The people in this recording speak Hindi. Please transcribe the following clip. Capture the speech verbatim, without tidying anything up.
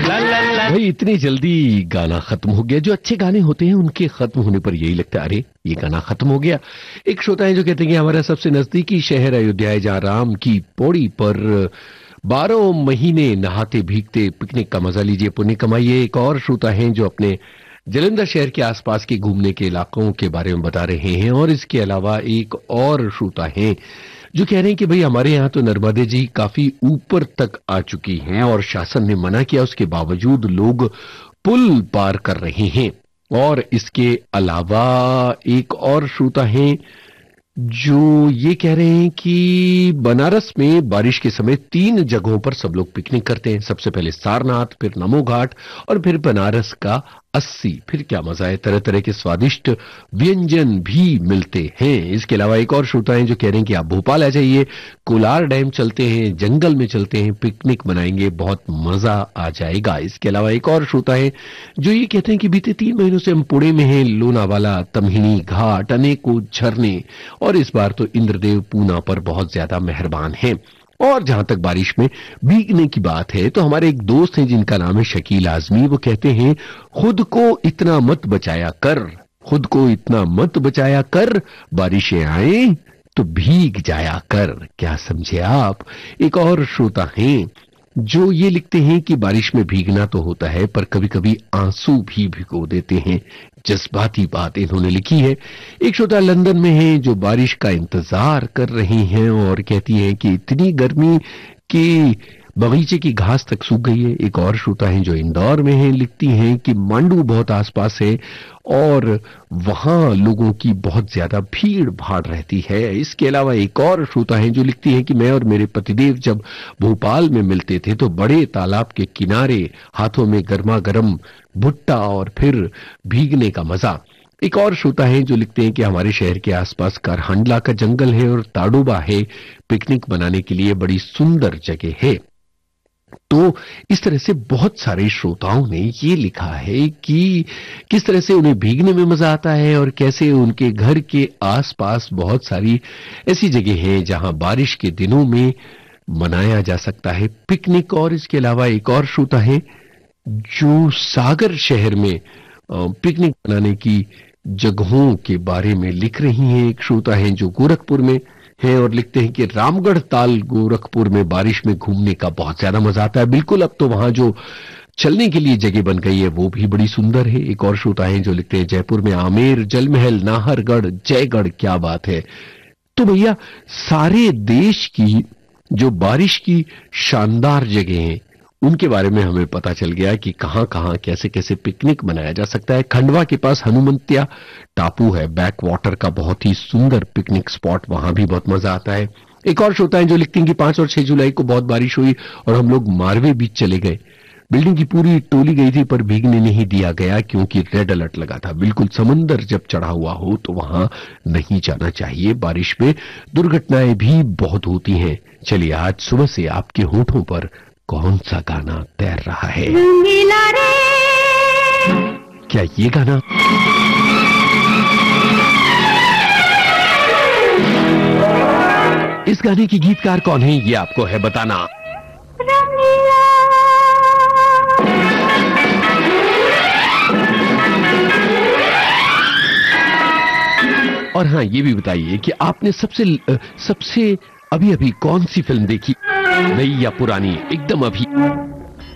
भाई इतनी जल्दी गाना खत्म हो गया। जो अच्छे गाने होते हैं उनके खत्म होने पर यही लगता है अरे ये गाना खत्म हो गया। एक श्रोता है जो कहते हैं कि हमारा सबसे नजदीकी शहर अयोध्या है जहां राम की पौड़ी पर बारह महीने नहाते भीगते पिकनिक का मजा लीजिए, पुण्य कमाइए। एक और श्रोता हैं जो अपने जलंधर शहर के आसपास के घूमने के इलाकों के बारे में बता रहे हैं। और इसके अलावा एक और श्रोता हैं जो कह रहे हैं कि भाई हमारे यहाँ तो नर्मदे जी काफी ऊपर तक आ चुकी हैं और शासन ने मना किया, उसके बावजूद लोग पुल पार कर रहे हैं। और इसके अलावा एक और श्रोता हैं जो ये कह रहे हैं कि बनारस में बारिश के समय तीन जगहों पर सब लोग पिकनिक करते हैं। सबसे पहले सारनाथ, फिर नमो घाट और फिर बनारस का अस्सी। फिर क्या मजा है, तरह तरह के स्वादिष्ट व्यंजन भी मिलते हैं। इसके अलावा एक और श्रोता हैं जो कह रहे हैं कि आप भोपाल आ जाइए, कोलार डैम चलते हैं, जंगल में चलते हैं, पिकनिक मनाएंगे, बहुत मजा आ जाएगा। इसके अलावा एक और श्रोता है जो ये कहते हैं कि बीते तीन महीनों से हम पुणे में हैं, लोनावाला, तमहिनी घाट, अनेकों झरने और इस बार तो इंद्रदेव पूना पर बहुत ज्यादा मेहरबान हैं। और जहां तक बारिश में भीगने की बात है तो हमारे एक दोस्त हैं जिनका नाम है शकील आजमी, वो कहते हैं खुद को इतना मत बचाया कर, खुद को इतना मत बचाया कर, बारिशें आए तो भीग जाया कर। क्या समझे आप। एक और श्रोता हैं जो ये लिखते हैं कि बारिश में भीगना तो होता है पर कभी कभी आंसू भी भिगो देते हैं। जज्बाती बात इन्होंने लिखी है। एक श्रोता लंदन में है जो बारिश का इंतजार कर रही हैं और कहती है कि इतनी गर्मी कि बगीचे की घास तक सूख गई है। एक और श्रोता है जो इंदौर में है, लिखती हैं कि मांडू बहुत आसपास है और वहां लोगों की बहुत ज्यादा भीड़ भाड़ रहती है। इसके अलावा एक और श्रोता है जो लिखती है कि मैं और मेरे पतिदेव जब भोपाल में मिलते थे तो बड़े तालाब के किनारे हाथों में गर्मा गर्म भुट्टा और फिर भीगने का मजा। एक और श्रोता है जो लिखते हैं कि हमारे शहर के आसपास कारहांडला का जंगल है और ताडोबा है, पिकनिक बनाने के लिए बड़ी सुंदर जगह है। तो इस तरह से बहुत सारे श्रोताओं ने ये लिखा है कि किस तरह से उन्हें भीगने में मजा आता है और कैसे उनके घर के आसपास बहुत सारी ऐसी जगह हैं जहां बारिश के दिनों में मनाया जा सकता है पिकनिक। और इसके अलावा एक और श्रोता है जो सागर शहर में पिकनिक मनाने की जगहों के बारे में लिख रही हैं। एक श्रोता है जो गोरखपुर में है और लिखते हैं कि रामगढ़ ताल गोरखपुर में बारिश में घूमने का बहुत ज्यादा मजा आता है। बिल्कुल, अब तो वहां जो चलने के लिए जगह बन गई है वो भी बड़ी सुंदर है। एक और श्रोता है जो लिखते हैं जयपुर में आमेर, जलमहल, नाहरगढ़, जयगढ़, क्या बात है। तो भैया सारे देश की जो बारिश की शानदार जगह हैं उनके बारे में हमें पता चल गया कि कहां कहां कैसे कैसे पिकनिक मनाया जा सकता है। खंडवा के पास हनुमंतिया टापू है, बैक वाटर का बहुत ही सुंदर पिकनिक स्पॉट, वहां भी बहुत मजा आता है। एक और श्रोता है जो लिखते हैं कि पांच और छह जुलाई को बहुत बारिश हुई और हम लोग मारवे बीच चले गए। बिल्डिंग की पूरी टोली गई थी पर भीगने नहीं दिया गया क्योंकि रेड अलर्ट लगा था। बिल्कुल, समंदर जब चढ़ा हुआ हो तो वहां नहीं जाना चाहिए। बारिश में दुर्घटनाएं भी बहुत होती हैं। चलिए आज सुबह से आपके होठों पर कौन सा गाना तैर रहा है? क्या ये गाना? इस गाने की गीतकार कौन है ये आपको है बताना। और हाँ, ये भी बताइए कि आपने सबसे सबसे अभी अभी कौन सी फिल्म देखी, नई या पुरानी? एकदम अभी।